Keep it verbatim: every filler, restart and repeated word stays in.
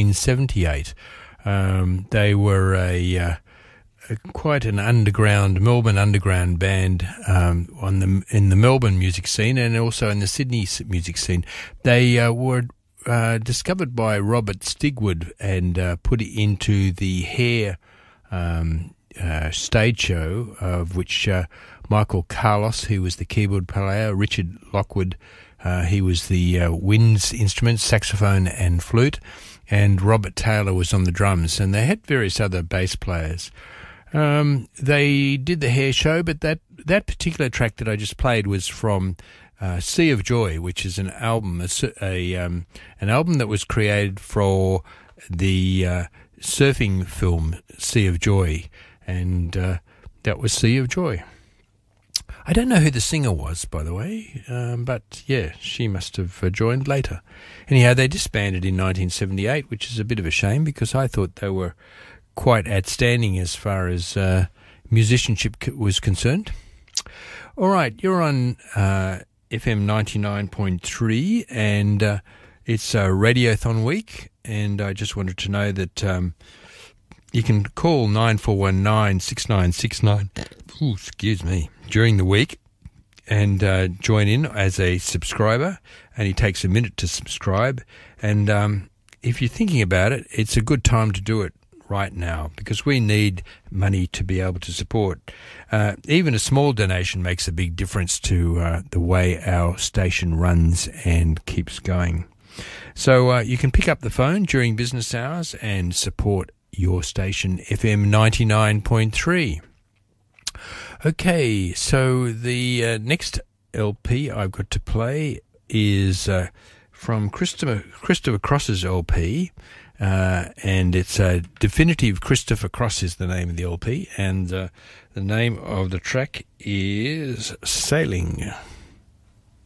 nineteen seventy-eight. Um, they were a, uh, a quite an underground Melbourne underground band um, on the in the Melbourne music scene and also in the Sydney music scene. They uh, were uh, discovered by Robert Stigwood and uh, put into the Hair um, uh, stage show, of which uh, Michael Carlos, who was the keyboard player, Richard Lockwood, uh, he was the uh, winds instruments, saxophone and flute, and Robert Taylor was on the drums, and they had various other bass players. Um, they did the Hair show, but that, that particular track that I just played was from uh, Sea of Joy, which is an album, a, a um, an album that was created for the uh, surfing film Sea of Joy, and uh, that was Sea of Joy. I don't know who the singer was, by the way, um, but yeah, she must have uh, joined later. Anyhow, they disbanded in nineteen seventy-eight, which is a bit of a shame because I thought they were quite outstanding as far as uh, musicianship c- was concerned. All right, you're on uh, F M ninety-nine point three, and uh, it's uh, Radiothon week, and I just wanted to know that um, you can call nine four one nine, six nine six nine, ooh, excuse me, during the week and uh, join in as a subscriber, and it takes a minute to subscribe. And um, if you're thinking about it, it's a good time to do it right now because we need money to be able to support. Uh, even a small donation makes a big difference to uh, the way our station runs and keeps going. So uh, you can pick up the phone during business hours and support your station, F M ninety-nine point three. Okay, so the uh, next L P I've got to play is uh, from Christopher, Christopher Cross's L P, uh, and it's a uh, Definitive Christopher Cross is the name of the L P, and uh, the name of the track is Sailing.